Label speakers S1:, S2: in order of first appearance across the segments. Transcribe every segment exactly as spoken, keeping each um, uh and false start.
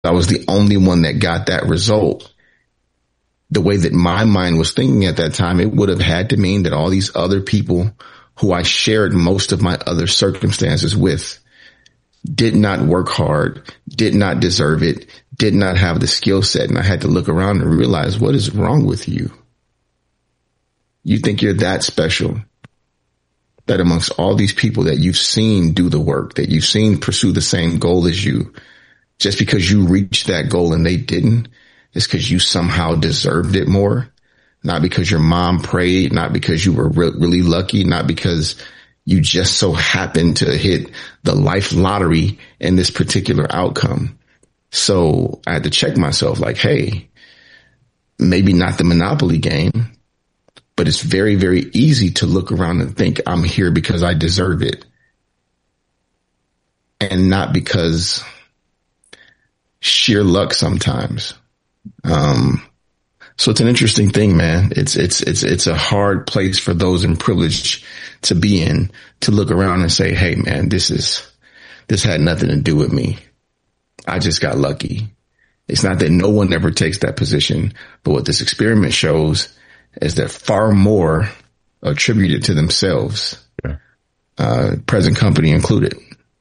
S1: I was the only one that got that result. The way that my mind was thinking at that time, it would have had to mean that all these other people who I shared most of my other circumstances with did not work hard, did not deserve it, did not have the skill set. And I had to look around and realize, what is wrong with you? You think you're that special, that amongst all these people that you've seen do the work, that you've seen pursue the same goal as you, just because you reached that goal and they didn't, it's because you somehow deserved it more. Not because your mom prayed, not because you were re- really lucky, not because you just so happened to hit the life lottery in this particular outcome. So I had to check myself like, hey, maybe not the Monopoly game, but it's very, very easy to look around and think I'm here because I deserve it. And not because sheer luck sometimes. Um, so it's an interesting thing, man. It's, it's, it's, it's a hard place for those in privilege to be in, to look around and say, hey, man, this is, this had nothing to do with me. I just got lucky. It's not that no one ever takes that position, but what this experiment shows is that far more attributed to themselves, yeah. uh, present company included.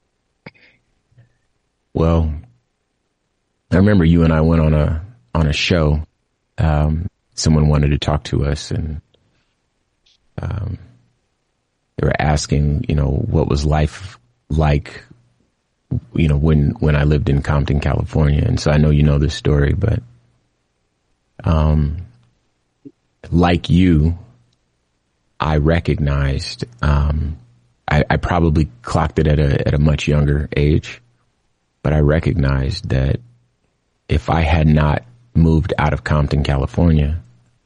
S2: Well, I remember you and I went on a, on a show. Um, someone wanted to talk to us and, um, they were asking, you know, what was life like, you know, when, when I lived in Compton, California. And so I know you know this story, but, um, like you, I recognized, um, I, I probably clocked it at a, at a much younger age, but I recognized that if I had not moved out of Compton, California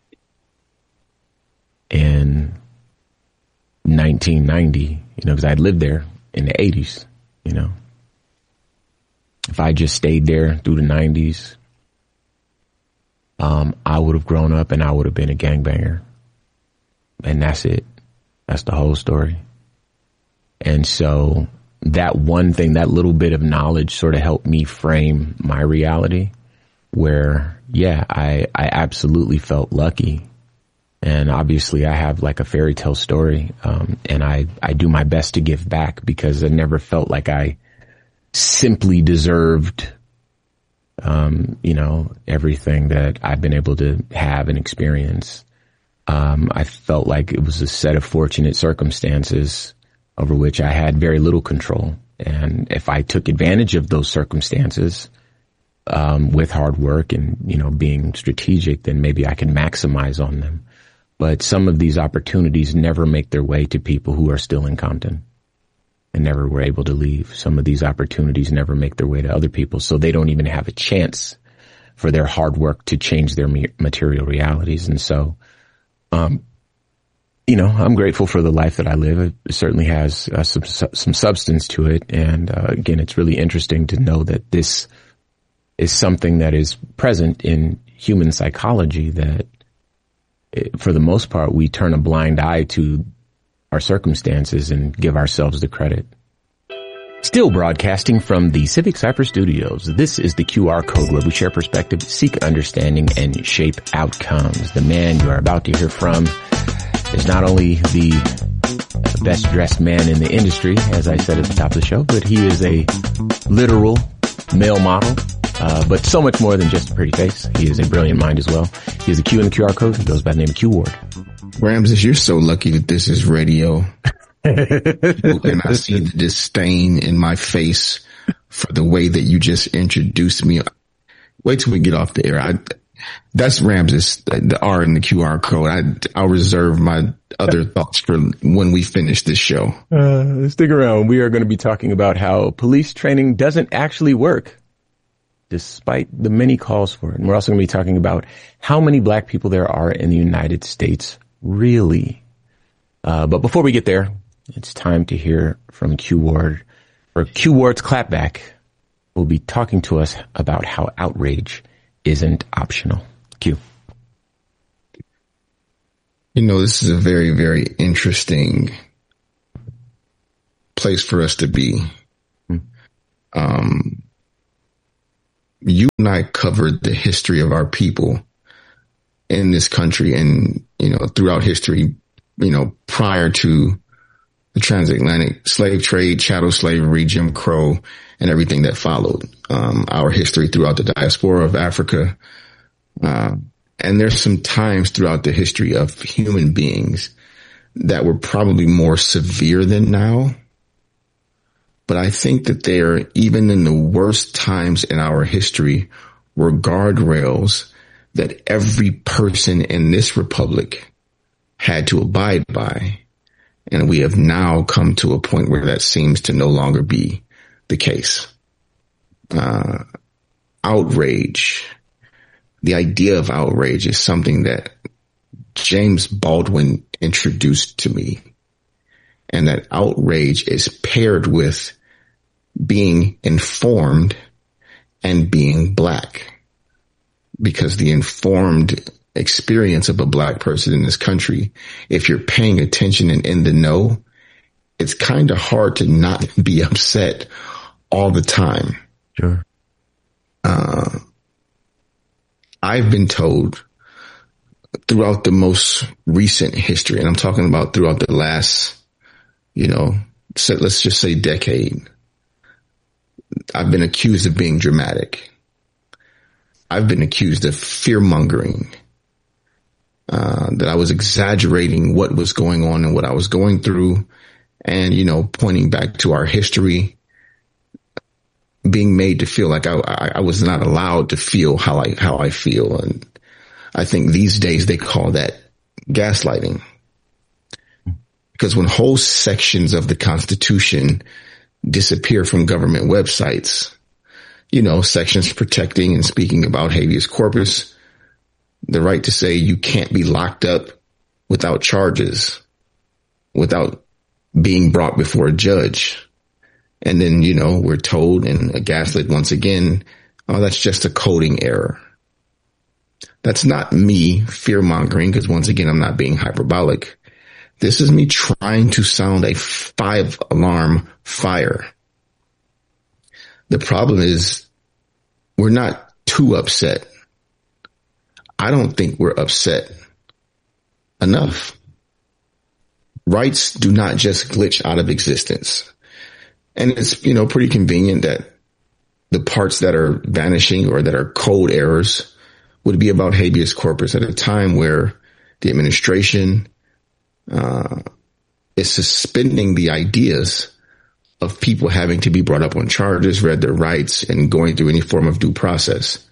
S2: in nineteen ninety, you know, because I'd lived there in the eighties, you know, if I just stayed there through the nineties, um, I would have grown up and I would have been a gangbanger. And that's it. That's the whole story. And so that one thing, that little bit of knowledge sort of helped me frame my reality where, yeah, I, I absolutely felt lucky. And obviously I have like a fairy tale story. Um, and I, I do my best to give back because I never felt like I simply deserved, um, you know, everything that I've been able to have and experience. Um, I felt like it was a set of fortunate circumstances over which I had very little control. And if I took advantage of those circumstances, um, with hard work and, you know, being strategic, then maybe I can maximize on them. But some of these opportunities never make their way to people who are still in Compton and never were able to leave. Some of these opportunities never make their way to other people, so they don't even have a chance for their hard work to change their material realities. And so, um, you know, I'm grateful for the life that I live. It certainly has uh, some some substance to it. And uh, again, it's really interesting to know that this is something that is present in human psychology, that it, for the most part, we turn a blind eye to our circumstances and give ourselves the credit. Still broadcasting from the Civic Cypress Studios, this is the Q R Code, where we share perspective, seek understanding, and shape outcomes. The man you are about to hear from is not only the best dressed man in the industry, as I said at the top of the show, but he is a literal male model, uh, but so much more than just a pretty face. He is a brilliant mind as well. He is a Q in the Q R Code. He goes by the name of Q Ward.
S1: Ramses, you're so lucky that this is radio. And I see the disdain in my face for the way that you just introduced me. Wait till we get off the air. I, that's Ramses, the, the R in the Q R code. I, I'll reserve my other thoughts for when we finish this show.
S2: Uh, stick around. We are going to be talking about how police training doesn't actually work, despite the many calls for it. And we're also going to be talking about how many black people there are in the United States, really. Uh, but before we get there, it's time to hear from Q Ward. For Q Ward's Clapback, will be talking to us about how outrage isn't optional. Q.
S1: You know, this is a very, very interesting place for us to be. Hmm. Um, you I covered the history of our people in this country and, you know, throughout history, you know, prior to the transatlantic slave trade, chattel slavery, Jim Crow, and everything that followed, um, our history throughout the diaspora of Africa. Uh, and there's some times throughout the history of human beings that were probably more severe than now. But I think that there, even in the worst times in our history, were guardrails that every person in this republic had to abide by. And we have now come to a point where that seems to no longer be the case. Uh, outrage. The idea of outrage is something that James Baldwin introduced to me. And that outrage is paired with being informed and being black. Because the informed experience of a black person in this country, if you're paying attention and in the know, it's kind of hard to not be upset all the time.
S2: Sure.
S1: Uh, I've been told throughout the most recent history, and I'm talking about throughout the last, you know, so let's just say decade, I've been accused of being dramatic. I've been accused of fear mongering, uh, that I was exaggerating what was going on and what I was going through. And, you know, pointing back to our history, being made to feel like I, I, I was not allowed to feel how I, how I feel. And I think these days they call that gaslighting, because when whole sections of the Constitution disappear from government websites, you know, sections protecting and speaking about habeas corpus, the right to say you can't be locked up without charges, without being brought before a judge. And then, you know, we're told and gaslit once again, oh, that's just a coding error. That's not me fear mongering, because once again, I'm not being hyperbolic. This is me trying to sound a five alarm fire. The problem is we're not too upset. I don't think we're upset enough. Rights do not just glitch out of existence. And it's, you know, pretty convenient that the parts that are vanishing or that are code errors would be about habeas corpus at a time where the administration uh, is suspending the ideas of people having to be brought up on charges, read their rights, and going through any form of due process.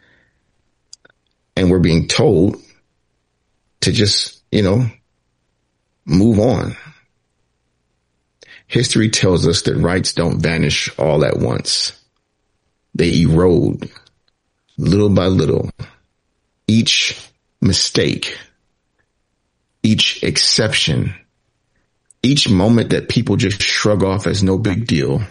S1: And we're being told to just, you know, move on. History tells us that rights don't vanish all at once. They erode little by little. Each mistake, each exception, each moment that people just shrug off as no big deal,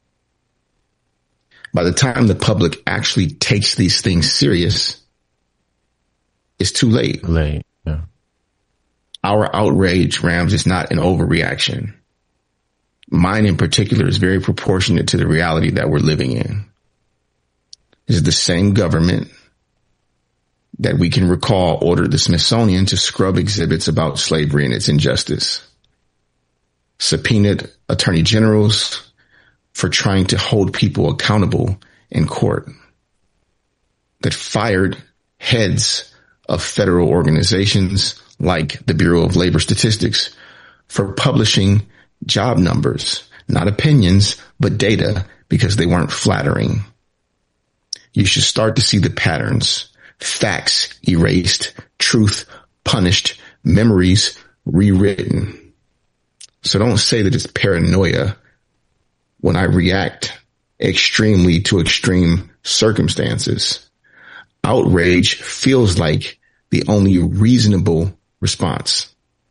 S1: by the time the public actually takes these things serious, it's too late.
S2: Late, yeah.
S1: Our outrage, Rams, is not an overreaction. Mine in particular is very proportionate to the reality that we're living in. This is the same government that we can recall ordered the Smithsonian to scrub exhibits about slavery and its injustice, subpoenaed attorney generals for trying to hold people accountable in court, that fired heads of federal organizations like the Bureau of Labor Statistics for publishing job numbers, not opinions, but data, because they weren't flattering. You should start to see the patterns. Facts erased, truth punished, memories rewritten. So don't say that it's paranoia when I react extremely to extreme circumstances. Outrage feels like the only reasonable response.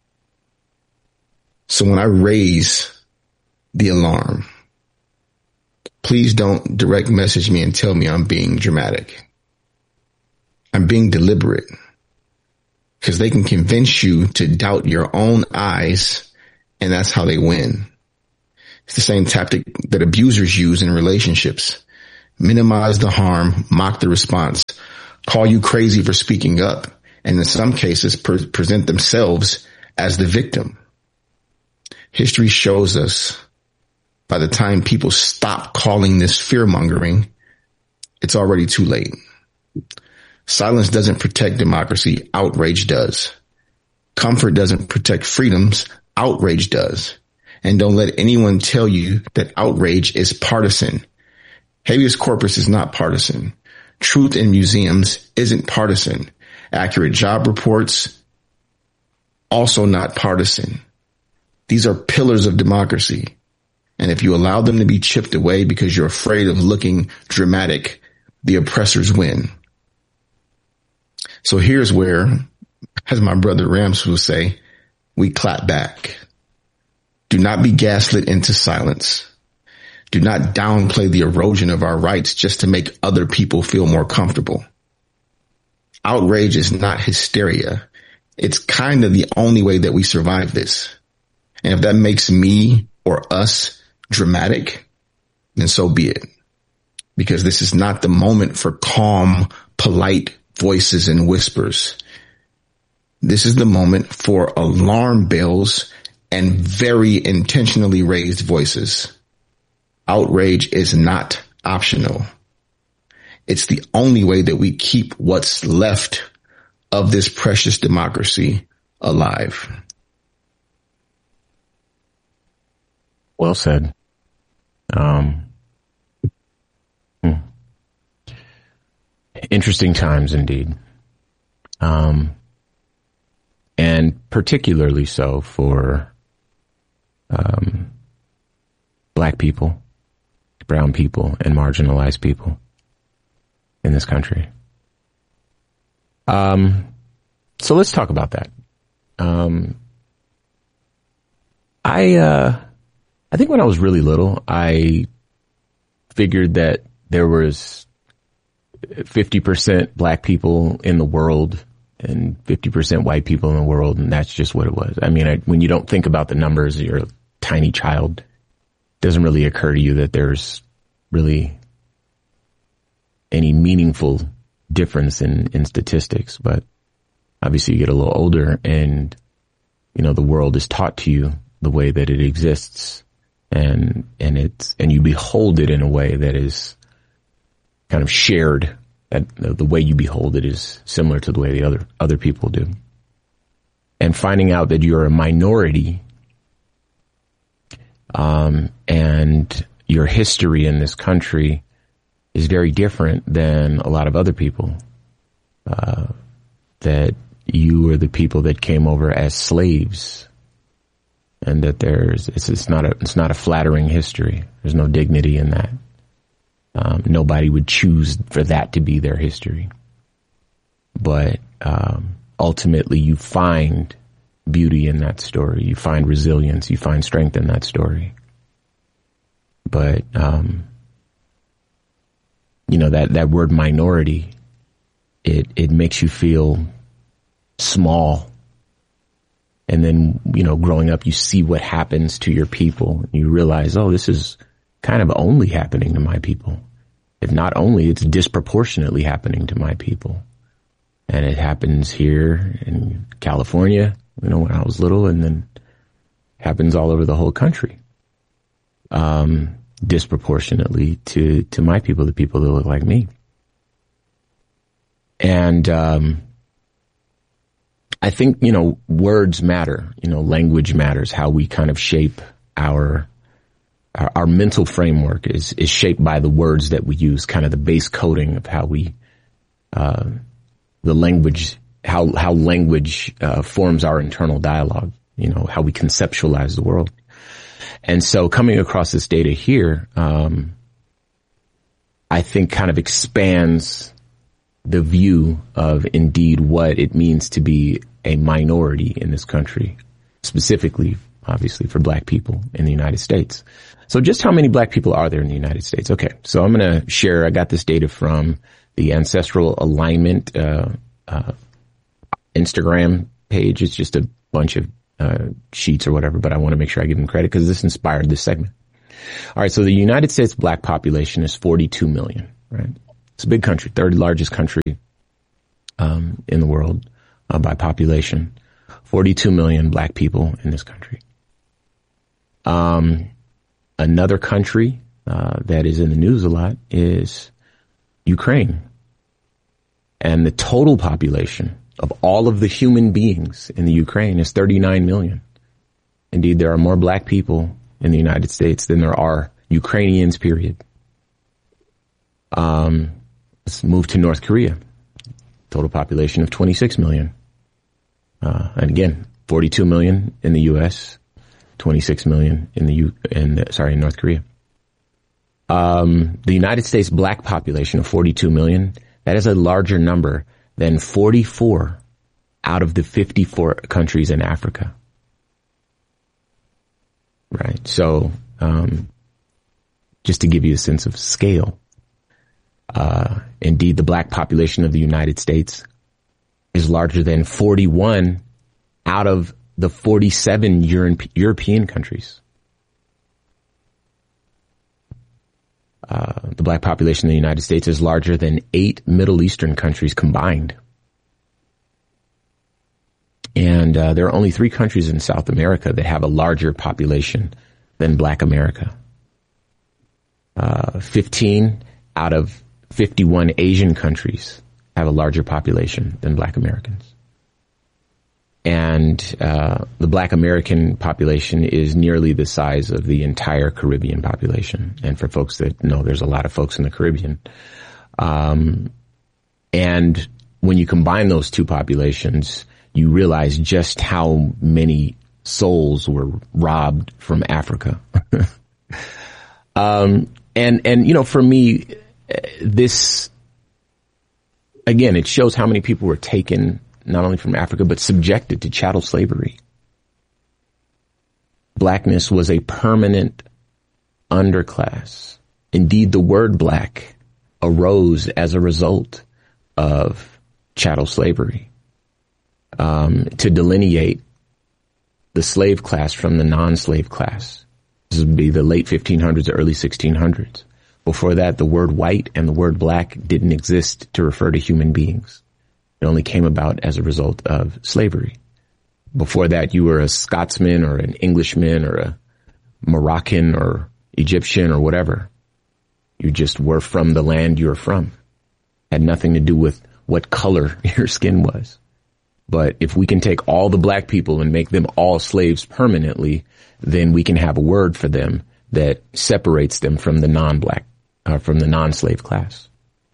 S1: So when I raise the alarm, please don't direct message me and tell me I'm being dramatic. I'm being deliberate, because they can convince you to doubt your own eyes, and that's how they win. It's the same tactic that abusers use in relationships. Minimize the harm, mock the response, call you crazy for speaking up, and in some cases pre- present themselves as the victim. History shows us by the time people stop calling this fear-mongering, it's already too late. Silence doesn't protect democracy. Outrage does. Comfort doesn't protect freedoms. Outrage does. And don't let anyone tell you that outrage is partisan. Habeas corpus is not partisan. Truth in museums isn't partisan. Accurate job reports, also not partisan. These are pillars of democracy. And if you allow them to be chipped away because you're afraid of looking dramatic, the oppressors win. So here's where, as my brother Rams will say, we clap back. Do not be gaslit into silence. Do not downplay the erosion of our rights just to make other people feel more comfortable. Outrage is not hysteria. It's kind of the only way that we survive this. And if that makes me or us dramatic, then so be it. Because this is not the moment for calm, polite voices and whispers. This is the moment for alarm bells and very intentionally raised voices. Outrage is not optional. It's the only way that we keep what's left of this precious democracy alive.
S2: Well said. Um, hmm. Interesting times indeed. Um, and particularly so for um, Black people, brown people, and marginalized people in this country. Um, so let's talk about that. Um, I, uh, I think when I was really little, I figured that there was fifty percent Black people in the world and fifty percent white people in the world, and that's just what it was. I mean, I, when you don't think about the numbers, you're a tiny child. It doesn't really occur to you that there's really any meaningful difference in, in statistics. But obviously you get a little older and, you know, the world is taught to you the way that it exists, and, and it's, and you behold it in a way that is kind of shared, that the way you behold it is similar to the way the other, other people do. And finding out that you're a minority, um, and your history in this country is very different than a lot of other people, uh, that you are the people that came over as slaves, and that there's, it's, it's not a, it's not a flattering history. There's no dignity in that. Um, nobody would choose for that to be their history. But, um, ultimately you find beauty in that story. You find resilience. You find strength in that story. But, um, you know, that, that word minority, it, it makes you feel small. And then, you know, growing up, you see what happens to your people. And you realize, oh, this is kind of only happening to my people. If not only, it's disproportionately happening to my people. And it happens here in California, you know, when I was little, and then happens all over the whole country. Um, disproportionately to, to my people, the people that look like me. And, um, I think, you know, words matter, you know, language matters, how we kind of shape our, our, our mental framework is, is shaped by the words that we use, kind of the base coding of how we, uh, the language, how, how language, uh, forms our internal dialogue, you know, how we conceptualize the world. And so coming across this data here, um, I think kind of expands the view of indeed what it means to be a minority in this country, specifically, obviously, for Black people in the United States. So just how many Black people are there in the United States? Okay, so I'm going to share, I got this data from the Ancestral Alignment uh, uh Instagram page. It's just a bunch of uh sheets or whatever, but I want to make sure I give them credit because this inspired this segment. All right, so the United States Black population is forty-two million, right? It's a big country, third largest country um, in the world uh, by population. forty-two million black people in this country. Um, another country uh, that is in the news a lot is Ukraine. And the total population of all of the human beings in the Ukraine is thirty-nine million. Indeed, there are more black people in the United States than there are Ukrainians, period. Um, let's move to North Korea. Total population of twenty-six million. Uh, and again, forty-two million in the U S, twenty-six million in the U, in the, sorry, in North Korea. Um, the United States black population of forty-two million, that is a larger number than forty-four out of the fifty-four countries in Africa. Right. So, um, just to give you a sense of scale, uh, indeed, the black population of the United States is larger than forty-one out of the forty-seven Euro- European countries. Uh, the black population of the United States is larger than eight Middle Eastern countries combined. And uh, there are only three countries in South America that have a larger population than Black America. Uh, fifteen out of fifty-one Asian countries have a larger population than Black Americans. And uh, the Black American population is nearly the size of the entire Caribbean population. And for folks that know, there's a lot of folks in the Caribbean. Um, and when you combine those two populations, you realize just how many souls were robbed from Africa. um, and, and, you know, for me, this, again, it shows how many people were taken not only from Africa, but subjected to chattel slavery. Blackness was a permanent underclass. Indeed, the word black arose as a result of chattel slavery. Um, to delineate the slave class from the non-slave class. This would be the late fifteen hundreds, early sixteen hundreds. Before that, the word white and the word black didn't exist to refer to human beings. It only came about as a result of slavery. Before that, you were a Scotsman or an Englishman or a Moroccan or Egyptian or whatever. You just were from the land you were from. Had nothing to do with what color your skin was. But if we can take all the black people and make them all slaves permanently, then we can have a word for them that separates them from the non-black, uh, from the non-slave class.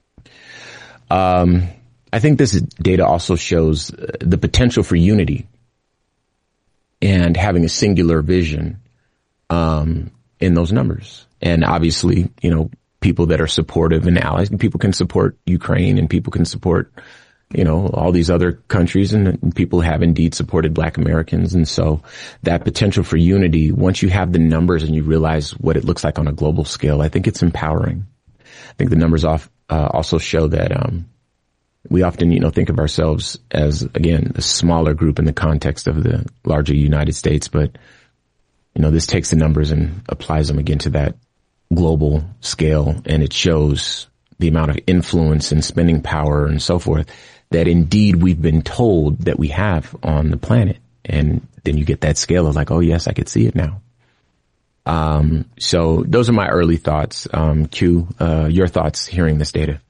S2: Um, I think this data also shows the potential for unity and having a singular vision, um, in those numbers. And obviously, you know, people that are supportive and allies, and people can support Ukraine and people can support, you know, all these other countries, and people have indeed supported Black Americans. And so that potential for unity, once you have the numbers and you realize what it looks like on a global scale, I think it's empowering. I think the numbers off, uh, also show that, um, we often, you know, think of ourselves as, again, a smaller group in the context of the larger United States. But, you know, this takes the numbers and applies them again to that global scale. And it shows the amount of influence and spending power and so forth that indeed we've been told that we have on the planet. And then you get that scale of like, oh yes, I could see it now. Um, so those are my early thoughts. Um, Q, uh, your thoughts hearing this data.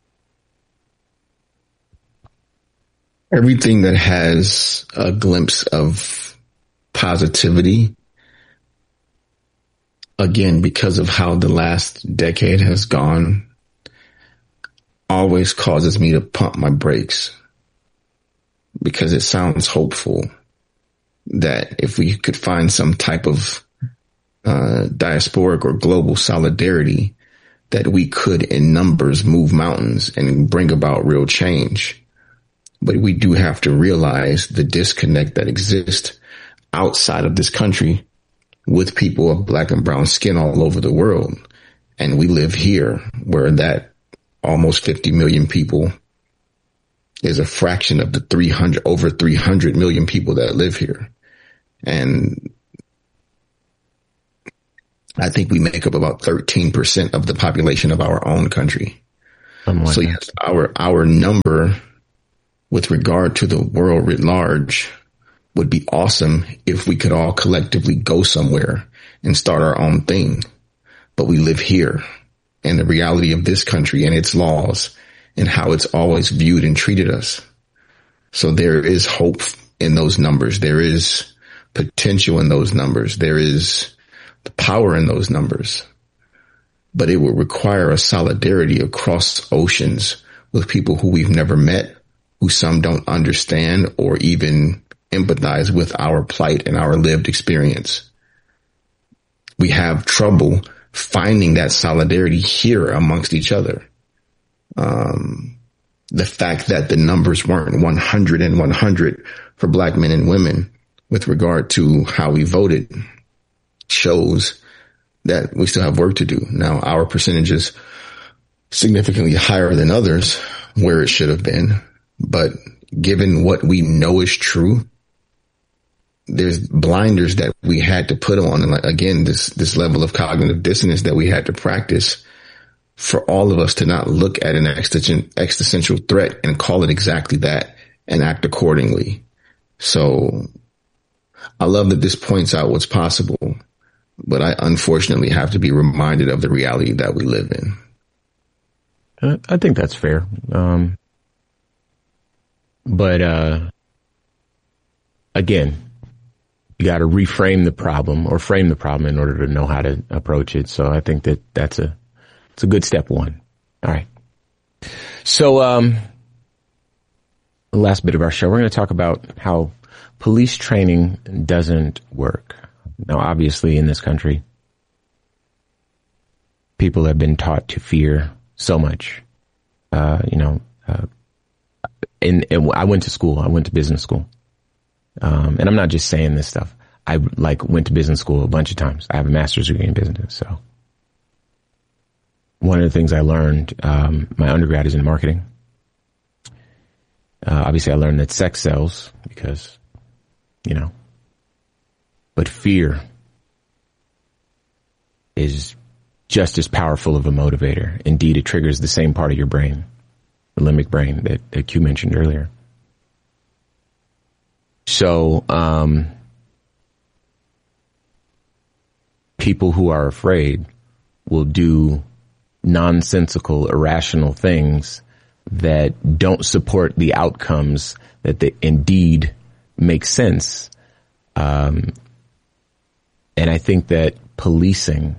S1: Everything that has a glimpse of positivity, again, because of how the last decade has gone, always causes me to pump my brakes, because it sounds hopeful that if we could find some type of uh, diasporic or global solidarity, that we could in numbers move mountains and bring about real change. But we do have to realize the disconnect that exists outside of this country with people of Black and brown skin all over the world. And we live here where that almost fifty million people is a fraction of the three hundred, over three hundred million people that live here. And I think we make up about thirteen percent of the population of our own country. Like so yes, our, our number with regard to the world writ large would be awesome if we could all collectively go somewhere and start our own thing. But we live here, and the reality of this country and its laws and how it's always viewed and treated us. So there is hope in those numbers. There is potential in those numbers. There is the power in those numbers. But it would require a solidarity across oceans with people who we've never met, who some don't understand or even empathize with our plight and our lived experience. We have trouble finding that solidarity here amongst each other. Um, the fact that the numbers weren't one hundred and one hundred for black men and women with regard to how we voted shows that we still have work to do. Now, our percentage is significantly higher than others where it should have been. But given what we know is true, there's blinders that we had to put on. And like, again, this, this level of cognitive dissonance that we had to practice for all of us to not look at an existential threat and call it exactly that and act accordingly. So I love that this points out what's possible, but I unfortunately have to be reminded of the reality that we live in.
S2: Uh, I think that's fair. Um, but, uh, again, you got to reframe the problem or frame the problem in order to know how to approach it. So I think that that's a, it's a good step one. All right. So, um, the last bit of our show, we're going to talk about how police training doesn't work. Now, obviously in this country, people have been taught to fear so much. Uh, you know, uh, and, and I went to school. I went to business school. Um, and I'm not just saying this stuff. I like went to business school a bunch of times. I have a master's degree in business. So one of the things I learned, um, my undergrad is in marketing. Uh, obviously I learned that sex sells because, you know, but fear is just as powerful of a motivator. Indeed, it triggers the same part of your brain, the limbic brain that, that Q mentioned earlier. So, um, people who are afraid will do nonsensical, irrational things that don't support the outcomes that they indeed make sense. Um, and I think that policing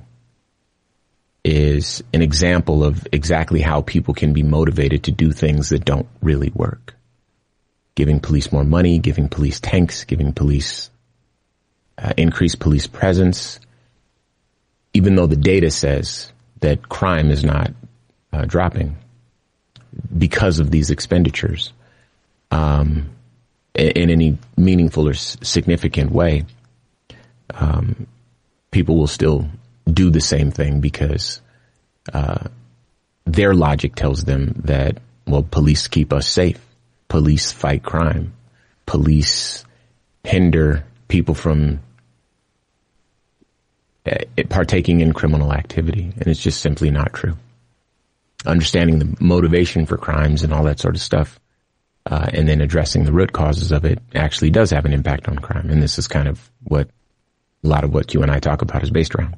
S2: is an example of exactly how people can be motivated to do things that don't really work. Giving police more money, giving police tanks, giving police uh, increased police presence, even though the data says that crime is not uh, dropping because of these expenditures um, in, in any meaningful or s- significant way. Um, people will still do the same thing because uh, their logic tells them that, well, police keep us safe. Police fight crime. Police hinder people from uh, partaking in criminal activity. And it's just simply not true. Understanding the motivation for crimes and all that sort of stuff, uh, and then addressing the root causes of it actually does have an impact on crime. And this is kind of what a lot of what you and I talk about is based around.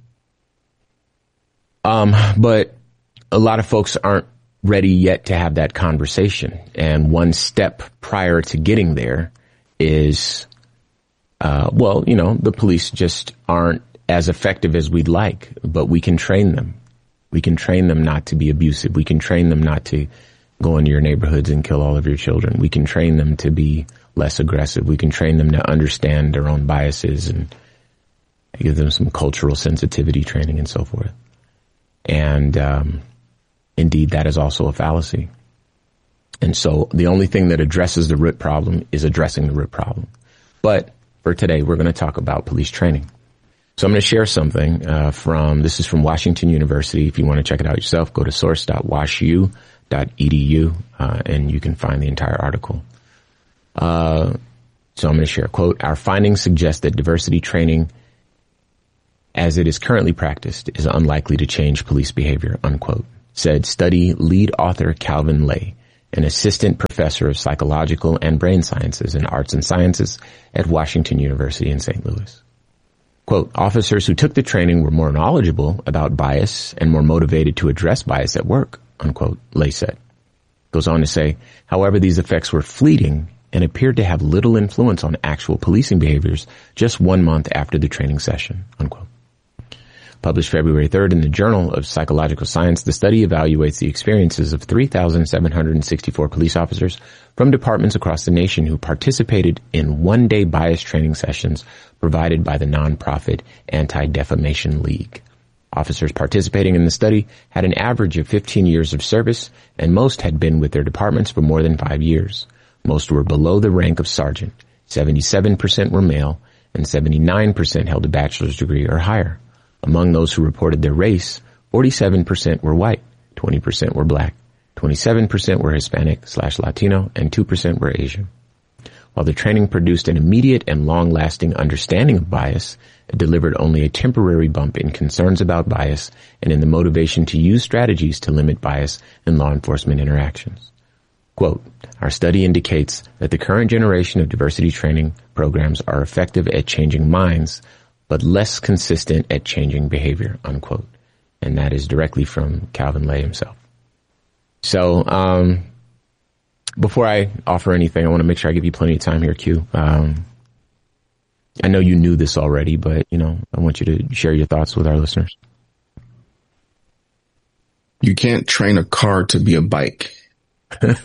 S2: Um, but a lot of folks aren't ready yet to have that conversation. And one step prior to getting there is, uh, well, you know, the police just aren't as effective as we'd like, but we can train them. We can train them not to be abusive. We can train them not to go into your neighborhoods and kill all of your children. We can train them to be less aggressive. We can train them to understand their own biases and give them some cultural sensitivity training and so forth. And, um, indeed, that is also a fallacy. And so the only thing that addresses the root problem is addressing the root problem. But for today, we're going to talk about police training. So I'm going to share something uh, from, this is from Washington University. If you want to check it out yourself, go to source dot wash u dot e d u uh, and you can find the entire article. Uh, so I'm going to share a quote. Our findings suggest that diversity training as it is currently practiced is unlikely to change police behavior, unquote, said study lead author Calvin Lay, an assistant professor of psychological and brain sciences and arts and sciences at Washington University in Saint Louis. Quote, officers who took the training were more knowledgeable about bias and more motivated to address bias at work, unquote, Lay said. Goes on to say, however, these effects were fleeting and appeared to have little influence on actual policing behaviors just one month after the training session, unquote. Published February third in the Journal of Psychological Science, the study evaluates the experiences of three thousand seven hundred sixty-four police officers from departments across the nation who participated in one-day bias training sessions provided by the nonprofit Anti-Defamation League. Officers participating in the study had an average of fifteen years of service, and most had been with their departments for more than five years. Most were below the rank of sergeant. seventy-seven percent were male, and seventy-nine percent held a bachelor's degree or higher. Among those who reported their race, forty-seven percent were white, twenty percent were black, twenty-seven percent were Hispanic slash Latino, and two percent were Asian. While the training produced an immediate and long-lasting understanding of bias, it delivered only a temporary bump in concerns about bias and in the motivation to use strategies to limit bias in law enforcement interactions. Quote, our study indicates that the current generation of diversity training programs are effective at changing minds, but less consistent at changing behavior, unquote. And that is directly from Calvin Lay himself. So, um, before I offer anything, I want to make sure I give you plenty of time here, Q. Um, I know you knew this already, but, you know, I want you to share your thoughts with our listeners.
S1: You can't train a car to be a bike.
S2: That's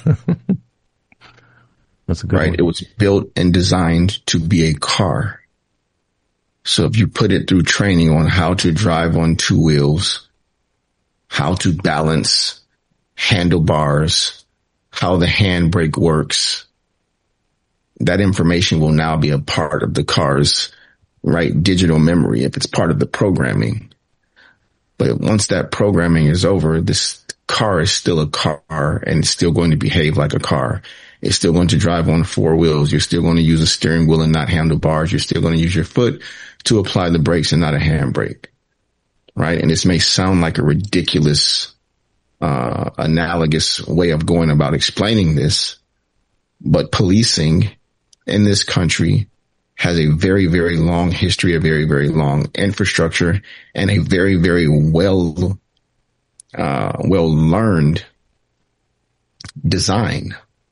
S2: a good
S1: right?
S2: one.
S1: It was built and designed to be a car. So if you put it through training on how to drive on two wheels, how to balance handlebars, how the handbrake works, that information will now be a part of the car's, right, digital memory if it's part of the programming. But once that programming is over, this car is still a car and it's still going to behave like a car. It's still going to drive on four wheels. You're still going to use a steering wheel and not handlebars. You're still going to use your foot to apply the brakes and not a handbrake, right? And this may sound like a ridiculous, uh, analogous way of going about explaining this, but policing in this country has a very, very long history, a very, very long infrastructure, and a very, very well, uh, well learned design.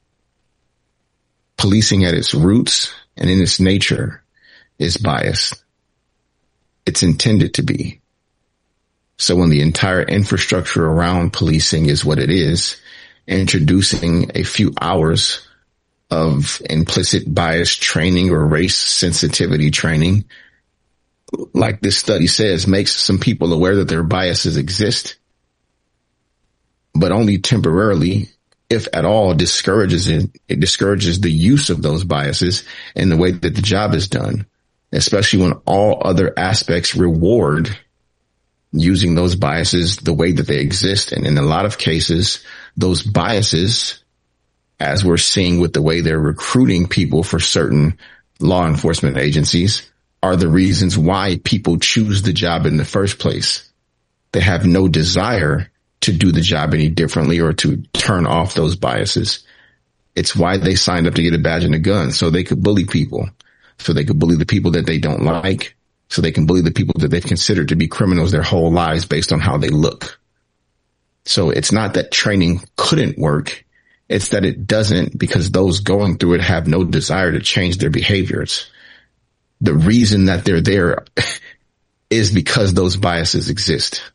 S1: Policing at its roots and in its nature is biased. It's intended to be. So when the entire infrastructure around policing is what it is, introducing a few hours of implicit bias training or race sensitivity training, like this study says, makes some people aware that their biases exist, but only temporarily, if at all, discourages it. It discourages the use of those biases in the way that the job is done, especially when all other aspects reward using those biases the way that they exist. And in a lot of cases, those biases, as we're seeing with the way they're recruiting people for certain law enforcement agencies, are the reasons why people choose the job in the first place. They have no desire to do the job any differently or to turn off those biases. It's why they signed up to get a badge and a gun, so they could bully people, so they could bully the people that they don't like, so they can bully the people that they've considered to be criminals their whole lives based on how they look. So it's not that training couldn't work. It's that it doesn't, because those going through it have no desire to change their behaviors. The reason that they're there is because those biases exist.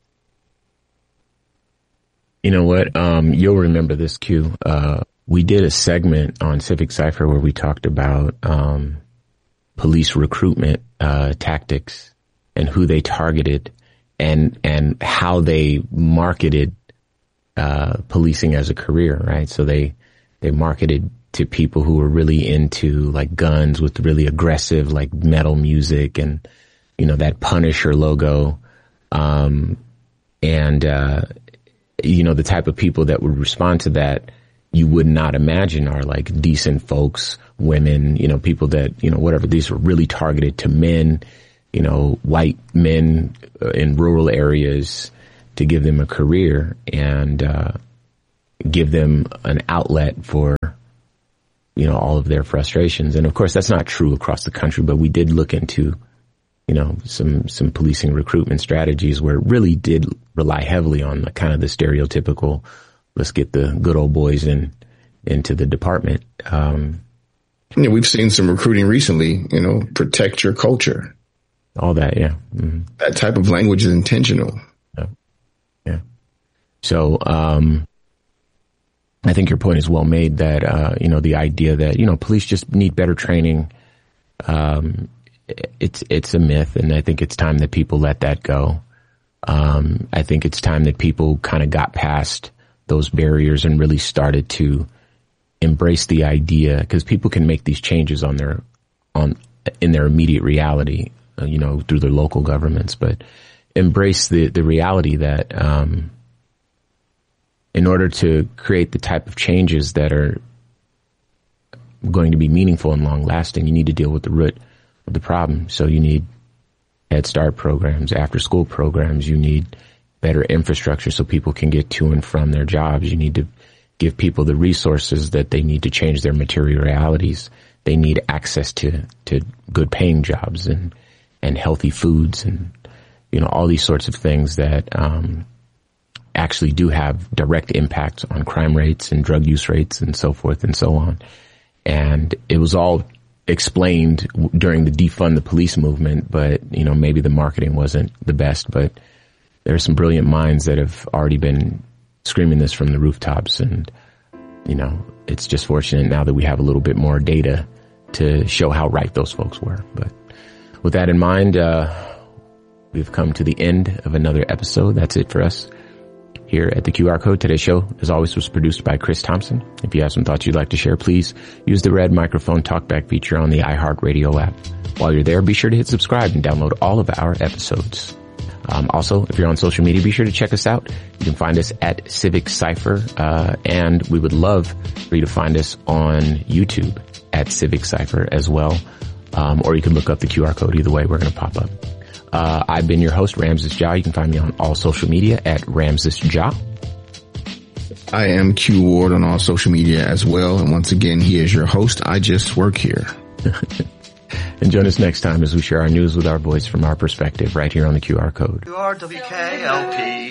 S2: You know what? Um, you'll remember this, Q. Uh, we did a segment on Civic Cypher where we talked about um, police recruitment uh, tactics and who they targeted and and how they marketed uh, policing as a career, right? So they they marketed to people who were really into like guns with really aggressive like metal music and, you know, that Punisher logo. Um, and, uh, you know, the type of people that would respond to that you would not imagine are like decent folks, women, you know, people that, you know, whatever, these were really targeted to men, you know, white men in rural areas to give them a career. And, uh, give them an outlet for, you know, all of their frustrations. And of course, that's not true across the country, but we did look into, you know, some, some policing recruitment strategies where it really did rely heavily on the kind of the stereotypical, let's get the good old boys in, into the department. Um,
S1: yeah, we've seen some recruiting recently, you know, protect your culture.
S2: All that. Yeah. Mm-hmm.
S1: That type of language is intentional.
S2: Yeah. Yeah. So, um, I think your point is well made that, uh, you know, the idea that, you know, police just need better training. Um, it's, it's a myth. And I think it's time that people let that go. Um, I think it's time that people kind of got past those barriers and really started to embrace the idea, because people can make these changes on their, on, in their immediate reality, uh, you know, through their local governments, but embrace the, the reality that, um, in order to create the type of changes that are going to be meaningful and long lasting, you need to deal with the root of the problem. So you need Head Start programs, after school programs. You need better infrastructure so people can get to and from their jobs. You need to give people the resources that they need to change their material realities. They need access to, to good paying jobs and, and healthy foods and, you know, all these sorts of things that, um, actually do have direct impact on crime rates and drug use rates and so forth and so on. And it was all explained during the defund the police movement, but, you know, maybe the marketing wasn't the best, but there are some brilliant minds that have already been screaming this from the rooftops. And, you know, it's just fortunate now that we have a little bit more data to show how right those folks were. But with that in mind, uh, we've come to the end of another episode. That's it for us here at the Q R Code. Today's show, as always, was produced by Chris Thompson. If you have some thoughts you'd like to share, please use the red microphone talkback feature on the iHeartRadio app. While you're there, be sure to hit subscribe and download all of our episodes. Um, also, if you're on social media, be sure to check us out. You can find us at Civic Cypher, uh, and we would love for you to find us on YouTube at Civic Cypher as well. Um, or you can look up the Q R code. Either way, we're going to pop up. Uh, I've been your host, Ramses Ja. You can find me on all social media at Ramses Ja.
S1: I am Q Ward on all social media as well. And once again, he is your host. I just work here.
S2: And join us next time as we share our news with our voice from our perspective right here on the Q R Code.
S3: W R W K L P